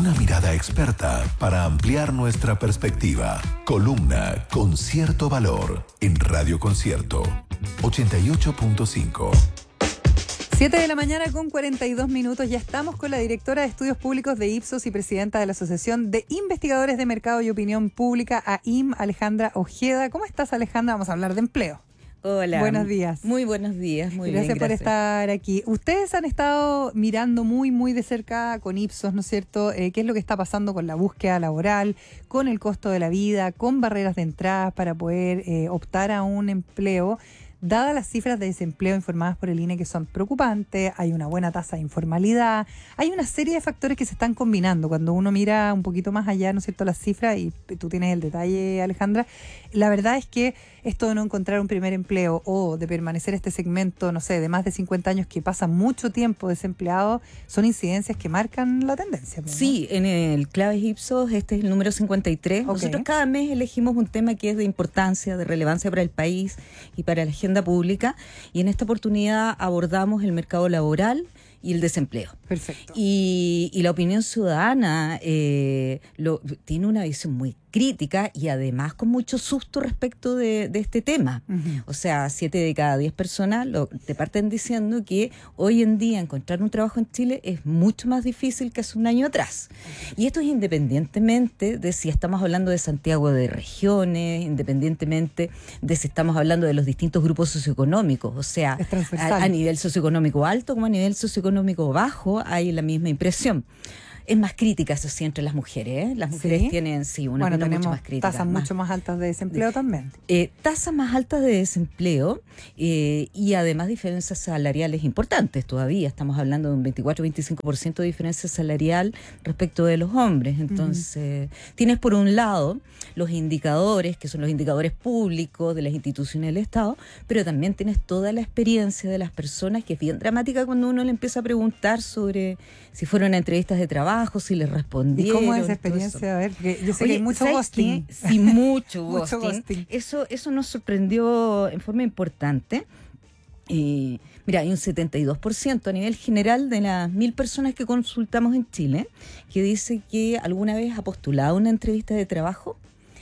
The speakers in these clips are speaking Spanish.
Una mirada experta para ampliar nuestra perspectiva. Columna con cierto valor en Radio Concierto 88.5. 7 de la mañana con 42 minutos. Ya estamos con la directora de Estudios Públicos de Ipsos y presidenta de la Asociación de Investigadores de Mercado y Opinión Pública, AIM, Alejandra Ojeda. ¿Cómo estás, Alejandra? Vamos a hablar de empleo. Hola. Buenos días. Muy buenos días. Muy gracias bien, por estar aquí. Ustedes han estado mirando muy de cerca con Ipsos, ¿no es cierto? ¿Qué es lo que está pasando con la búsqueda laboral, con el costo de la vida, con barreras de entrada para poder optar a un empleo? Dadas las cifras de desempleo informadas por el INE que son preocupantes, hay una buena tasa de informalidad, hay una serie de factores que se están combinando. Cuando uno mira un poquito más allá, ¿no es cierto?, las cifras, y tú tienes el detalle, Alejandra, la verdad es que esto de no encontrar un primer empleo o de permanecer este segmento, no sé, de más de 50 años que pasa mucho tiempo desempleado, son incidencias que marcan la tendencia, ¿no? Sí, en el Claves Ipsos, este es el número 53. Okay. Nosotros cada mes elegimos un tema que es de importancia, de relevancia para el país y para la agenda pública, y en esta oportunidad abordamos el mercado laboral y el desempleo. Perfecto. Y la opinión ciudadana tiene una visión muy crítica y además con mucho susto respecto de este tema. Uh-huh. O sea, 7 de cada 10 personas te parten diciendo que hoy en día encontrar un trabajo en Chile es mucho más difícil que hace un año atrás. Y esto es independientemente de si estamos hablando de Santiago de regiones, independientemente de si estamos hablando de los distintos grupos socioeconómicos. O sea, a nivel socioeconómico alto como a nivel socioeconómico bajo hay la misma impresión. Es más crítica, eso sí, entre las mujeres, ¿eh? Las mujeres tienen, una opinión mucho más crítica. Tasas mucho más altas de desempleo también. Tasas más altas de desempleo y además diferencias salariales importantes todavía. Estamos hablando de un 24-25% de diferencia salarial respecto de los hombres. Entonces, tienes por un lado los indicadores, que son los indicadores públicos de las instituciones del Estado, pero también tienes toda la experiencia de las personas, que es bien dramática cuando uno le empieza a preguntar sobre si fueron a entrevistas de trabajo, si les respondieron. ¿Y cómo es esa experiencia? A ver, que yo sé que hay mucho ghosting. Sí, mucho ghosting. Eso nos sorprendió en forma importante. Mira, hay un 72% a nivel general de las 1.000 personas que consultamos en Chile que dice que alguna vez ha postulado una entrevista de trabajo,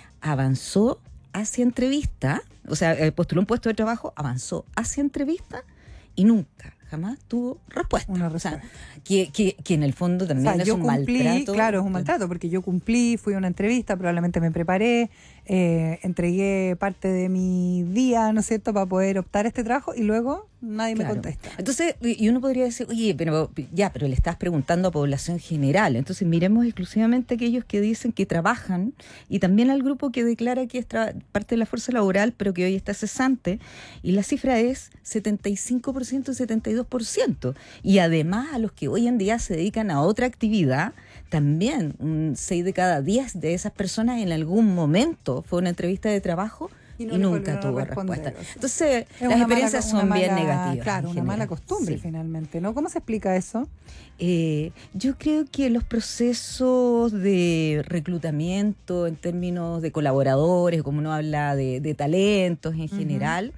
avanzó hacia entrevista, o sea, postuló un puesto de trabajo, avanzó hacia entrevista y nunca, jamás tuvo respuesta. Una respuesta. O sea, que en el fondo también es un maltrato. Claro, es un maltrato, porque yo cumplí, fui a una entrevista, probablemente me preparé, entregué parte de mi día, ¿no es cierto?, para poder optar a este trabajo, y luego nadie me contesta. Entonces, y uno podría decir, oye, pero le estás preguntando a población general. Entonces, miremos exclusivamente a aquellos que dicen que trabajan, y también al grupo que declara que es parte de la fuerza laboral, pero que hoy está cesante, y la cifra es 75% y 72%. Y además a los que hoy en día se dedican a otra actividad, también 6 de cada 10 de esas personas en algún momento fue a una entrevista de trabajo y nunca tuvo respuesta. Entonces, las experiencias son bien negativas. Claro, una mala costumbre finalmente, ¿no? ¿Cómo se explica eso? Yo creo que los procesos de reclutamiento en términos de colaboradores, como uno habla de talentos en general,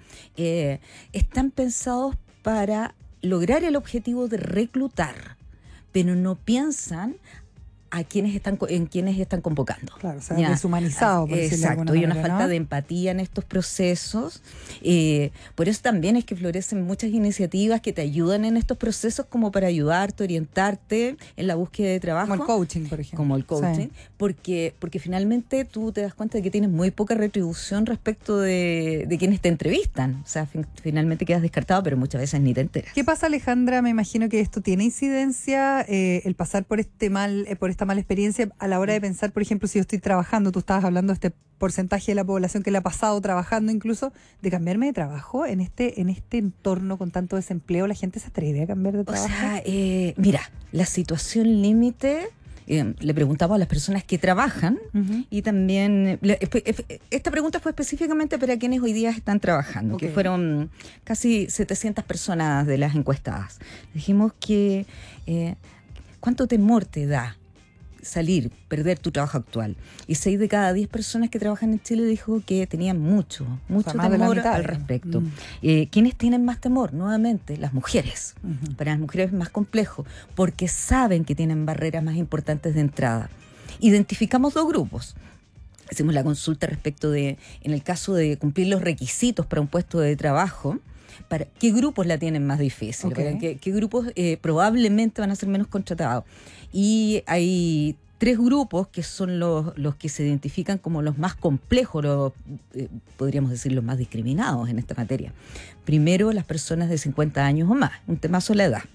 están pensados para lograr el objetivo de reclutar, pero no piensan en quienes están convocando. Claro, o sea, deshumanizado, por decirlo de alguna manera, manera, una falta de empatía en estos procesos. Por eso también es que florecen muchas iniciativas que te ayudan en estos procesos, como para ayudarte, orientarte en la búsqueda de trabajo. Como el coaching, por ejemplo. Como el coaching, porque finalmente tú te das cuenta de que tienes muy poca retribución respecto de quienes te entrevistan. O sea, finalmente quedas descartado, pero muchas veces ni te enteras. ¿Qué pasa, Alejandra? Me imagino que esto tiene incidencia, el pasar por esta mala experiencia a la hora de pensar, por ejemplo, si yo estoy trabajando, tú estabas hablando de este porcentaje de la población que le ha pasado trabajando, incluso de cambiarme de trabajo en este entorno con tanto desempleo. ¿La gente se atreve a cambiar de trabajo? O sea, mira, la situación límite, le preguntamos a las personas que trabajan, y también esta pregunta fue específicamente para quienes hoy día están trabajando, que fueron casi 700 personas de las encuestadas. Dijimos que ¿cuánto temor te da salir, perder tu trabajo actual. Y 6 de cada 10 personas que trabajan en Chile dijo que tenían mucho temor al respecto. ¿Quiénes tienen más temor? Nuevamente, las mujeres. Para las mujeres es más complejo, porque saben que tienen barreras más importantes de entrada. Identificamos 2 grupos. Hicimos la consulta respecto de, en el caso de cumplir los requisitos para un puesto de trabajo, para qué grupos la tienen más difícil, qué grupos probablemente van a ser menos contratados. Y hay 3 grupos que son los que se identifican como los más complejos, podríamos decir los más discriminados en esta materia. Primero, las personas de 50 años o más, un temazo la edad,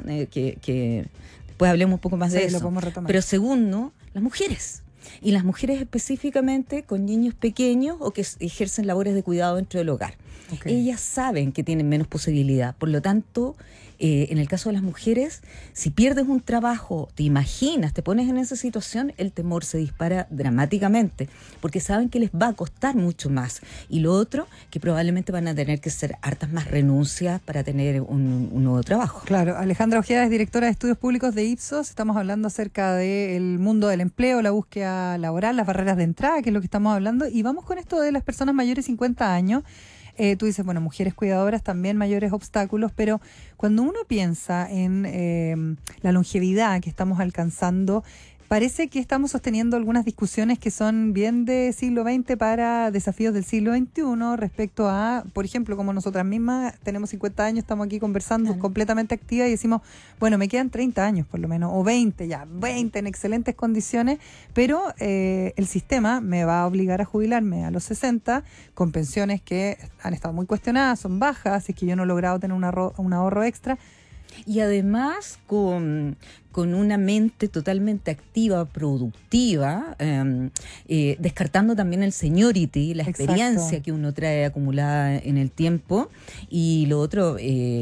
que después hablemos un poco más de eso. Lo podemos retomar. Pero segundo, las mujeres. Y las mujeres específicamente con niños pequeños o que ejercen labores de cuidado dentro del hogar. Ellas saben que tienen menos posibilidad. Por lo tanto, en el caso de las mujeres, si pierdes un trabajo, te imaginas, te pones en esa situación, el temor se dispara dramáticamente, porque saben que les va a costar mucho más. Y lo otro, que probablemente van a tener que hacer hartas más renuncias para tener un nuevo trabajo. Claro, Alejandra Ojeda es directora de Estudios Públicos de Ipsos. Estamos hablando acerca del mundo del empleo, la búsqueda laboral, las barreras de entrada, que es lo que estamos hablando. Y vamos con esto de las personas mayores de 50 años. Tú dices, bueno, mujeres cuidadoras, también mayores obstáculos, pero cuando uno piensa en la longevidad que estamos alcanzando, parece que estamos sosteniendo algunas discusiones que son bien de siglo XX para desafíos del siglo XXI respecto a, por ejemplo, como nosotras mismas tenemos 50 años, estamos aquí conversando completamente activas y decimos, bueno, me quedan 30 años por lo menos, o 20 en excelentes condiciones, pero el sistema me va a obligar a jubilarme a los 60 con pensiones que han estado muy cuestionadas, son bajas, es que yo no he logrado tener un ahorro extra. Y además con una mente totalmente activa, productiva, descartando también el seniority, la experiencia que uno trae acumulada en el tiempo. Y lo otro,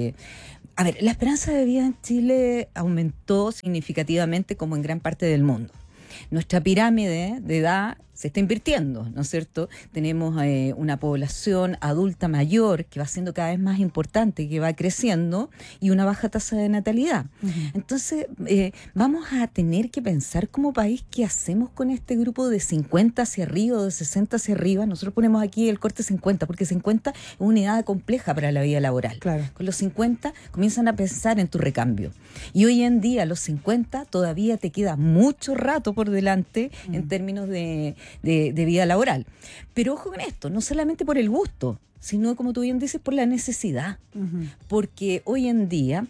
a ver, la esperanza de vida en Chile aumentó significativamente como en gran parte del mundo. Nuestra pirámide de edad se está invirtiendo, ¿no es cierto? Tenemos una población adulta mayor que va siendo cada vez más importante, que va creciendo, y una baja tasa de natalidad. Entonces, vamos a tener que pensar como país qué hacemos con este grupo de 50 hacia arriba o de 60 hacia arriba. Nosotros ponemos aquí el corte 50, porque 50 es una edad compleja para la vida laboral. Claro. Con los 50 comienzan a pensar en tu recambio. Y hoy en día, a los 50, todavía te queda mucho rato por delante en términos de vida laboral. Pero ojo con esto, no solamente por el gusto, sino, como tú bien dices, por la necesidad. Porque hoy en día,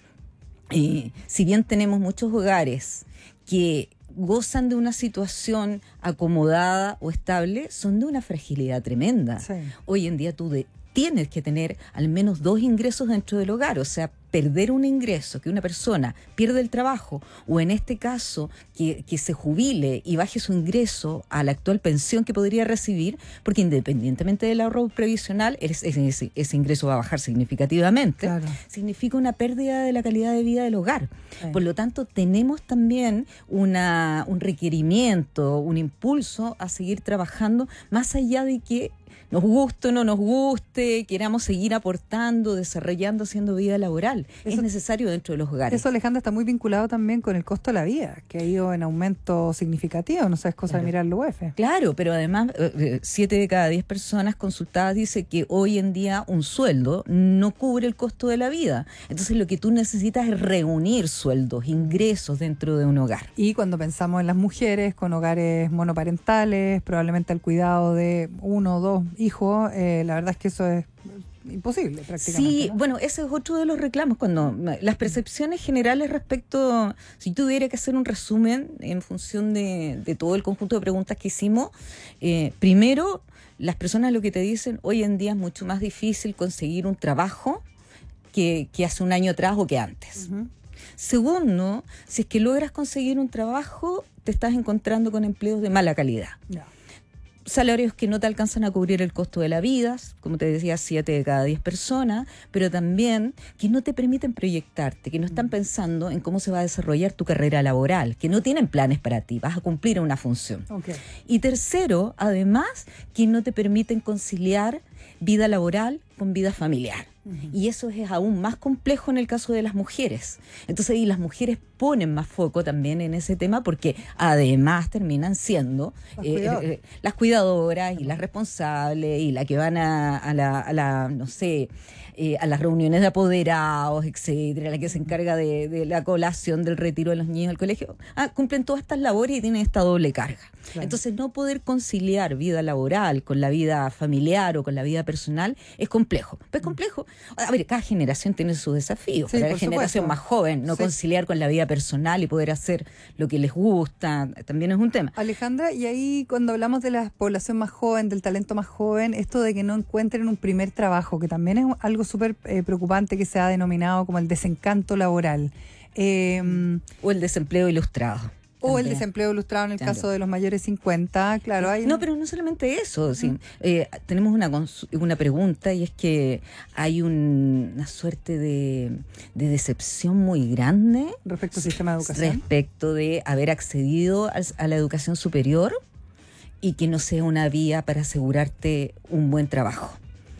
si bien tenemos muchos hogares que gozan de una situación acomodada o estable, son de una fragilidad tremenda. Sí. Hoy en día tú tienes que tener al menos 2 ingresos dentro del hogar, o sea, perder un ingreso, que una persona pierde el trabajo, o en este caso que se jubile y baje su ingreso a la actual pensión que podría recibir, porque independientemente del ahorro previsional, ese ingreso va a bajar significativamente, significa una pérdida de la calidad de vida del hogar. Por lo tanto, tenemos también un requerimiento, un impulso a seguir trabajando, más allá de que nos guste o no nos guste, queramos seguir aportando, desarrollando, haciendo vida laboral. Eso es necesario dentro de los hogares. Eso, Alejandra, está muy vinculado también con el costo de la vida, que ha ido en aumento significativo, no sé, es cosa de mirar la UEF. Claro, pero además 7 de cada 10 personas consultadas dice que hoy en día un sueldo no cubre el costo de la vida. Entonces lo que tú necesitas es reunir sueldos, ingresos dentro de un hogar. Y cuando pensamos en las mujeres con hogares monoparentales, probablemente el cuidado de 1 o 2 hijos, la verdad es que eso es imposible prácticamente. Sí, ¿no? Bueno, ese es otro de los reclamos, cuando las percepciones generales respecto, si tuviera que hacer un resumen en función de todo el conjunto de preguntas que hicimos, primero, las personas lo que te dicen, hoy en día es mucho más difícil conseguir un trabajo que hace un año atrás o que antes. Segundo, si es que logras conseguir un trabajo, te estás encontrando con empleos de mala calidad. Salarios que no te alcanzan a cubrir el costo de la vida, como te decía, 7 de cada 10 personas, pero también que no te permiten proyectarte, que no están pensando en cómo se va a desarrollar tu carrera laboral, que no tienen planes para ti, vas a cumplir una función. Y tercero, además, que no te permiten conciliar vida laboral con vida familiar. Y eso es aún más complejo en el caso de las mujeres. Entonces, y las mujeres ponen más foco también en ese tema, porque además terminan siendo las cuidadoras y las responsables y la que van a la no sé, a las reuniones de apoderados, etcétera, la que se encarga de la colación del retiro de los niños del colegio, cumplen todas estas labores y tienen esta doble carga. Claro. Entonces, no poder conciliar vida laboral con la vida familiar o con la vida personal es complejo. Pues complejo. A ver, cada generación tiene sus desafíos. Sí, para la generación más joven, no conciliar con la vida personal y poder hacer lo que les gusta, también es un tema. Alejandra, y ahí cuando hablamos de la población más joven, del talento más joven, esto de que no encuentren un primer trabajo, que también es algo súper preocupante, que se ha denominado como el desencanto laboral. O el desempleo ilustrado. O el desempleo ilustrado en el caso de los mayores 50, claro. No, pero no solamente eso. Sí. Tenemos una pregunta, y es que hay una suerte de decepción muy grande respecto al sistema de educación. Respecto de haber accedido a la educación superior y que no sea una vía para asegurarte un buen trabajo.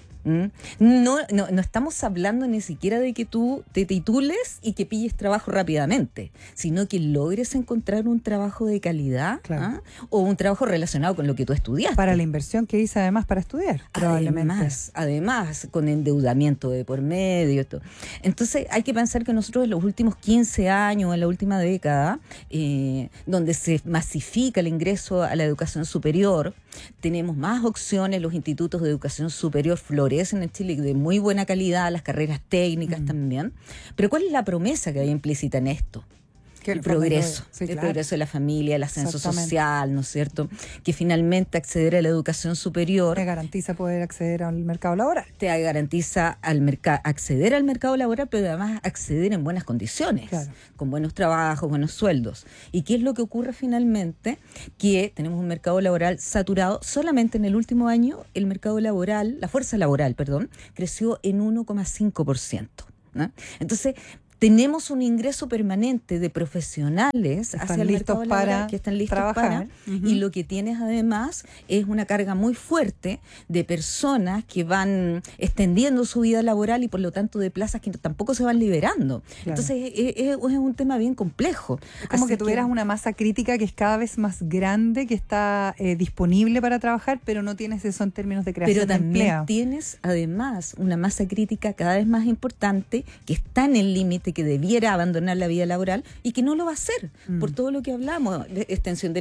No estamos hablando ni siquiera de que tú te titules y que pilles trabajo rápidamente, sino que logres encontrar un trabajo de calidad, claro, o un trabajo relacionado con lo que tú estudiaste. Para la inversión que hice además para estudiar, probablemente. Además, con endeudamiento de por medio. Todo. Entonces hay que pensar que nosotros en los últimos 15 años, en la última década, donde se masifica el ingreso a la educación superior, tenemos más opciones, los institutos de educación superior florecen en Chile de muy buena calidad, las carreras técnicas también. Pero ¿cuál es la promesa que hay implícita en esto? El progreso, progreso de la familia, el ascenso social, ¿no es cierto? Que finalmente acceder a la educación superior te garantiza poder acceder al mercado laboral. Te garantiza acceder al mercado laboral, pero además acceder en buenas condiciones, claro, con buenos trabajos, buenos sueldos. ¿Y qué es lo que ocurre finalmente? Que tenemos un mercado laboral saturado. Solamente en el último año el mercado laboral, la fuerza laboral, creció en 1,5%, ¿no? Entonces, tenemos un ingreso permanente de profesionales hacia el mercado laboral que están listos para y lo que tienes además es una carga muy fuerte de personas que van extendiendo su vida laboral y por lo tanto de plazas que tampoco se van liberando. Claro. Entonces es un tema bien complejo. Es como que tuvieras una masa crítica que es cada vez más grande, que está disponible para trabajar, pero no tienes eso en términos de creación de empleo. Pero también tienes además una masa crítica cada vez más importante que está en el límite, que debiera abandonar la vida laboral y que no lo va a hacer por todo lo que hablamos, de extensión de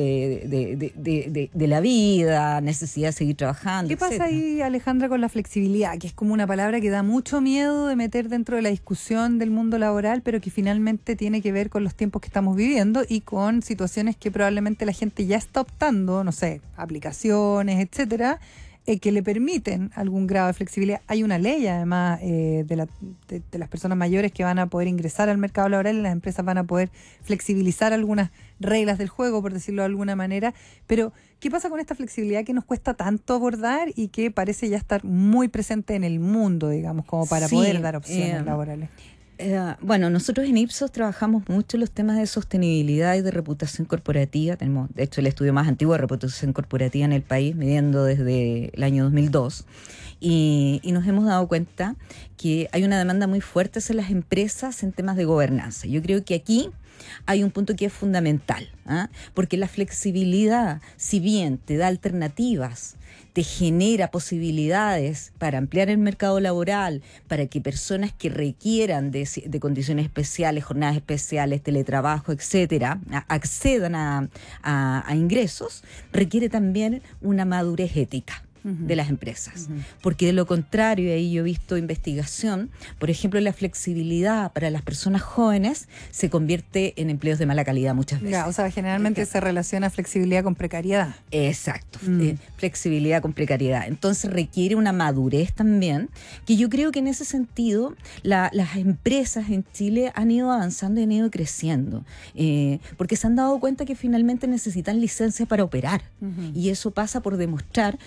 la vida, necesidad de seguir trabajando. ¿Qué pasa ahí, Alejandra, con la flexibilidad? Que es como una palabra que da mucho miedo de meter dentro de la discusión del mundo laboral, pero que finalmente tiene que ver con los tiempos que estamos viviendo y con situaciones que probablemente la gente ya está optando, no sé, aplicaciones, etcétera, que le permiten algún grado de flexibilidad. Hay una ley, además, de las personas mayores que van a poder ingresar al mercado laboral y las empresas van a poder flexibilizar algunas reglas del juego, por decirlo de alguna manera. Pero, ¿qué pasa con esta flexibilidad que nos cuesta tanto abordar y que parece ya estar muy presente en el mundo, digamos, como para poder dar opciones laborales? Bueno, nosotros en Ipsos trabajamos mucho los temas de sostenibilidad y de reputación corporativa. Tenemos, de hecho, el estudio más antiguo de reputación corporativa en el país, midiendo desde el año 2002. Y nos hemos dado cuenta que hay una demanda muy fuerte hacia las empresas en temas de gobernanza. Yo creo que aquí hay un punto que es fundamental, porque la flexibilidad, si bien te da alternativas, te genera posibilidades para ampliar el mercado laboral, para que personas que requieran de condiciones especiales, jornadas especiales, teletrabajo, etcétera, accedan a ingresos, requiere también una madurez ética de las empresas. Porque de lo contrario, ahí yo he visto investigación, por ejemplo, la flexibilidad para las personas jóvenes se convierte en empleos de mala calidad muchas veces. O sea, generalmente se relaciona flexibilidad con precariedad. Exacto, flexibilidad con precariedad. Entonces requiere una madurez también, que yo creo que en ese sentido las empresas en Chile han ido avanzando y han ido creciendo, porque se han dado cuenta que finalmente necesitan licencias para operar, y eso pasa por demostrar que están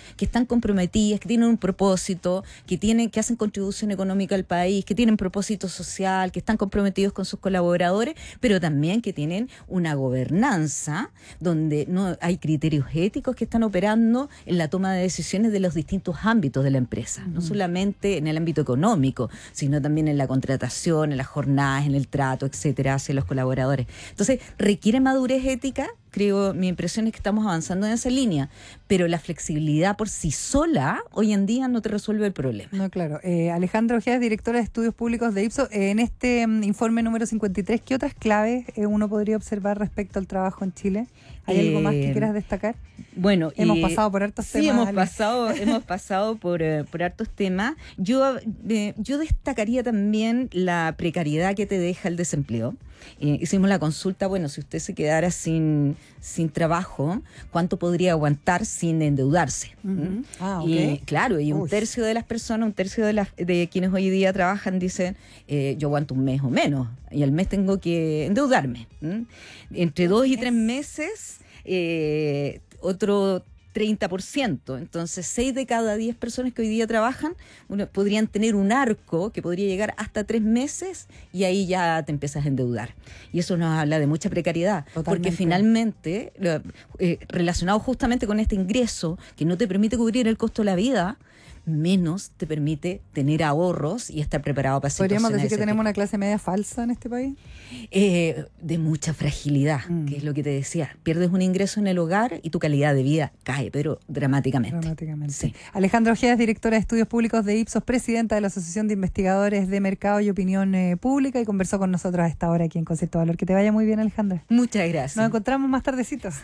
comprometidas, que tienen un propósito, que hacen contribución económica al país, que tienen propósito social, que están comprometidos con sus colaboradores, pero también que tienen una gobernanza donde no hay criterios éticos que están operando en la toma de decisiones de los distintos ámbitos de la empresa, no solamente en el ámbito económico, sino también en la contratación, en las jornadas, en el trato, etcétera, hacia los colaboradores. Entonces, requiere madurez ética. Creo, mi impresión es que estamos avanzando en esa línea, pero la flexibilidad por sí sola hoy en día no te resuelve el problema. No, claro. Alejandra Ojeda, directora de Estudios Públicos de Ipsos, en este informe número 53, ¿qué otras claves uno podría observar respecto al trabajo en Chile? ¿Hay algo más que quieras destacar? Bueno, hemos pasado por hartos temas. Sí, hemos pasado por hartos temas. Yo destacaría también la precariedad que te deja el desempleo. Hicimos la consulta, bueno, si usted se quedara sin trabajo, ¿cuánto podría aguantar sin endeudarse? Uh-huh. Y claro, y un tercio de las personas, de quienes hoy día trabajan dicen, yo aguanto un mes o menos, y al mes tengo que endeudarme. Entre 2 y 3 meses, otro 30%. Entonces, 6 de cada 10 personas que hoy día trabajan podrían tener un arco que podría llegar hasta 3 meses y ahí ya te empiezas a endeudar. Y eso nos habla de mucha precariedad. Totalmente. Porque finalmente, relacionado justamente con este ingreso que no te permite cubrir el costo de la vida, menos te permite tener ahorros y estar preparado para situaciones. ¿Podríamos decir que tenemos una clase media falsa en este país? De mucha fragilidad, que es lo que te decía. Pierdes un ingreso en el hogar y tu calidad de vida cae, pero dramáticamente. Sí. Alejandra Ojeda es directora de Estudios Públicos de Ipsos, presidenta de la Asociación de Investigadores de Mercado y Opinión Pública, y conversó con nosotros a esta hora aquí en Concepto Valor. Que te vaya muy bien, Alejandra. Muchas gracias. Nos encontramos más tardecitos.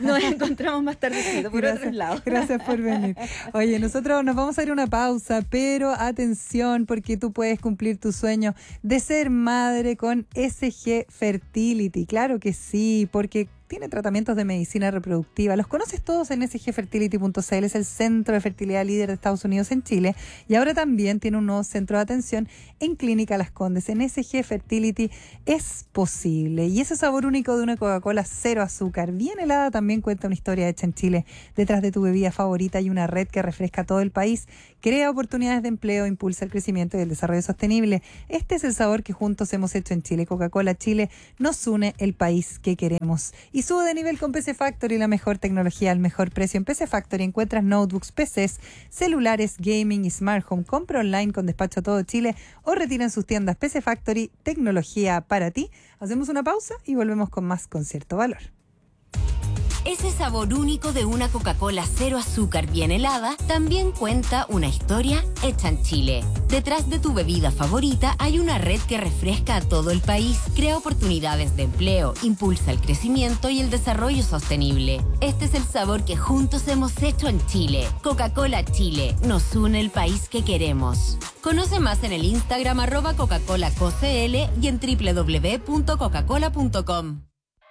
Por otros lados. Gracias por venir. Oye, nosotros nos vamos a ir a una pausa, pero atención, porque tú puedes cumplir tu sueño de ser madre con SG Fertility. Claro que sí, porque tiene tratamientos de medicina reproductiva. Los conoces todos en sgfertility.cl, es el centro de fertilidad líder de Estados Unidos en Chile, y ahora también tiene un nuevo centro de atención en Clínica Las Condes. En SG Fertility es posible, y ese sabor único de una Coca-Cola cero azúcar, bien helada, también cuenta una historia hecha en Chile. Detrás de tu bebida favorita hay una red que refresca todo el país, crea oportunidades de empleo, impulsa el crecimiento y el desarrollo sostenible. Este es el sabor que juntos hemos hecho en Chile. Coca-Cola Chile nos une, el país que queremos. Y sube de nivel con PC Factory, la mejor tecnología al mejor precio. En PC Factory encuentras notebooks, PCs, celulares, gaming y smart home. Compra online con despacho a todo Chile o retira en sus tiendas. PC Factory, tecnología para ti. Hacemos una pausa y volvemos con más Concierto Valor. Ese sabor único de una Coca-Cola cero azúcar bien helada también cuenta una historia hecha en Chile. Detrás de tu bebida favorita hay una red que refresca a todo el país, crea oportunidades de empleo, impulsa el crecimiento y el desarrollo sostenible. Este es el sabor que juntos hemos hecho en Chile. Coca-Cola Chile, nos une el país que queremos. Conoce más en el Instagram @Coca-ColaCoCL y en www.coca-cola.com.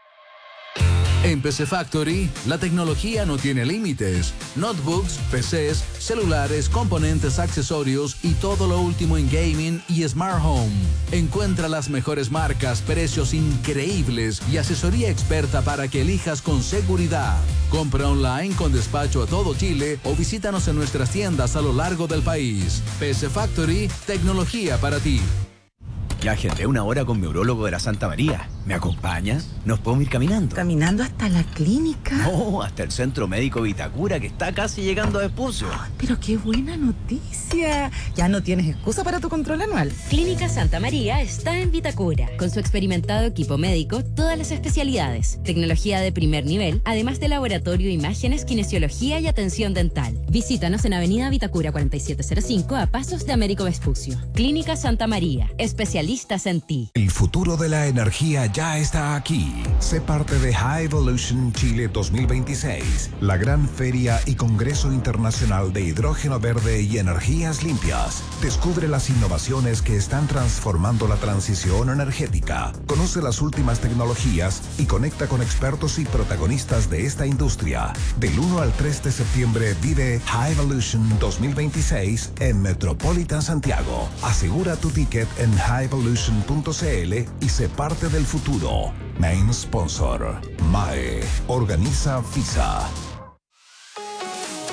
En PC Factory, la tecnología no tiene límites. Notebooks, PCs, celulares, componentes, accesorios y todo lo último en gaming y smart home. Encuentra las mejores marcas, precios increíbles y asesoría experta para que elijas con seguridad. Compra online con despacho a todo Chile o visítanos en nuestras tiendas a lo largo del país. PC Factory, tecnología para ti. Ya agendé una hora con mi urólogo de la Santa María. ¿Me acompaña? ¿Nos podemos ir caminando? ¿Caminando hasta la clínica? No, hasta el Centro Médico Vitacura, que está casi llegando a Vespucio. Pero qué buena noticia. Ya no tienes excusa para tu control anual. Clínica Santa María está en Vitacura. Con su experimentado equipo médico, todas las especialidades, tecnología de primer nivel, además de laboratorio, imágenes, kinesiología y atención dental. Visítanos en Avenida Vitacura 4705 a pasos de Américo Vespucio. Clínica Santa María, especialistas en ti. El futuro de la energía ya está aquí. Sé parte de High Evolution Chile 2026, la gran feria y congreso internacional de hidrógeno verde y energías limpias. Descubre las innovaciones que están transformando la transición energética. Conoce las últimas tecnologías y conecta con expertos y protagonistas de esta industria. Del 1 al 3 de septiembre vive High Evolution 2026 en Metropolitan Santiago. Asegura tu ticket en highevolution.cl y sé parte del futuro. Main sponsor, MAE. Organiza FISA.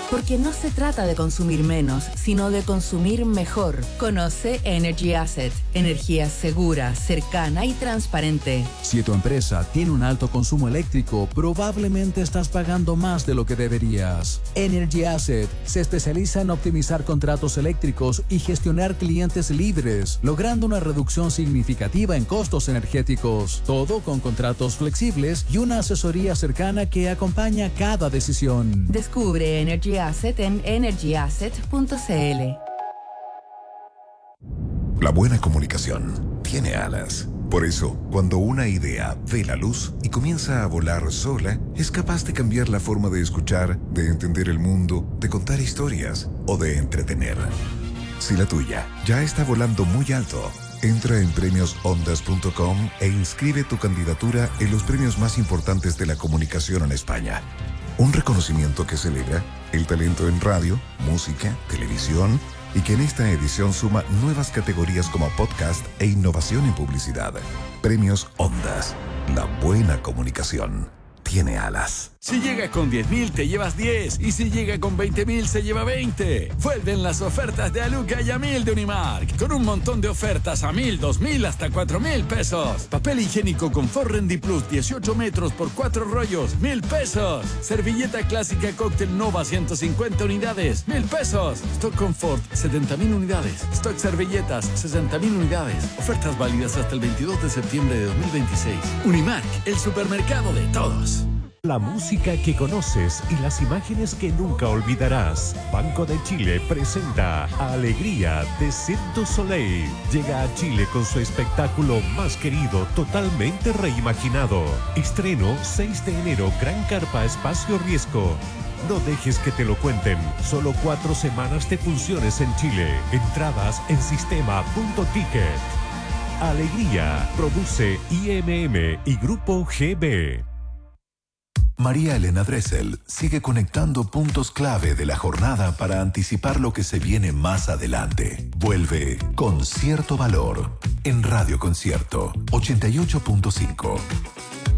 Porque no se trata de consumir menos, sino de consumir mejor. Conoce Energy Asset, energía segura, cercana y transparente. Si tu empresa tiene un alto consumo eléctrico, probablemente estás pagando más de lo que deberías. Energy Asset se especializa en optimizar contratos eléctricos y gestionar clientes libres, logrando una reducción significativa en costos energéticos. Todo con contratos flexibles y una asesoría cercana que acompaña cada decisión. Descubre Energy Asset en energyasset.cl. La buena comunicación tiene alas. Por eso, cuando una idea ve la luz y comienza a volar sola, es capaz de cambiar la forma de escuchar, de entender el mundo, de contar historias o de entretener. Si la tuya ya está volando muy alto, entra en premiosondas.com e inscribe tu candidatura en los premios más importantes de la comunicación en España. Un reconocimiento que celebra el talento en radio, música, televisión y que en esta edición suma nuevas categorías como podcast e innovación en publicidad. Premios Ondas. La buena comunicación tiene alas. Si llega con 10.000 te llevas 10 y si llega con 20.000 se lleva 20. Vuelven las ofertas de Aluca y a 1.000 de Unimark, con un montón de ofertas a 1.000, 2.000 hasta 4.000 pesos. Papel higiénico Confort Rendi Plus 18 metros por 4 rollos, 1.000 pesos. Servilleta clásica Cóctel Nova 150 unidades, 1.000 pesos. Stock Confort 70.000 unidades. Stock servilletas 60.000 unidades. Ofertas válidas hasta el 22 de septiembre de 2026. Unimark, el supermercado de todos. La música que conoces y las imágenes que nunca olvidarás. Banco de Chile presenta Alegría de Cirque du Soleil. Llega a Chile con su espectáculo más querido, totalmente reimaginado. Estreno 6 de enero, Gran Carpa Espacio Riesgo. No dejes que te lo cuenten. Solo 4 semanas de funciones en Chile. Entradas en sistema.ticket. Alegría. Produce IMM y Grupo GB. María Elena Dressel sigue conectando puntos clave de la jornada para anticipar lo que se viene más adelante. Vuelve con cierto valor en Radio Concierto 88.5.